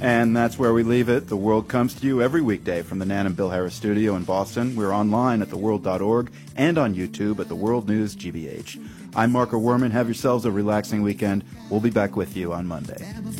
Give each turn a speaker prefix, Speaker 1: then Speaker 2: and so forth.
Speaker 1: And that's where we leave it. The World comes to you every weekday from the Nan and Bill Harris studio in Boston. We're online at theworld.org and on YouTube at The World News GBH. I'm Marco Werman. Have yourselves a relaxing weekend. We'll be back with you on Monday.